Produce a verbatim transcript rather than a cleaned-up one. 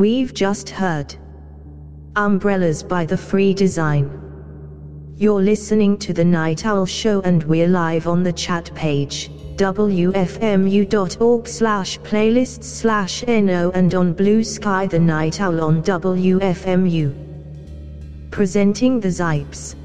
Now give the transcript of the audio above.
We've just heard Umbrellas by The Free Design. You're listening to The Night Owl Show, and we're live on the chat page, w f m u dot org slash playlists slash no, and on Blue Sky The Night Owl on W F M U. Presenting the Zipes.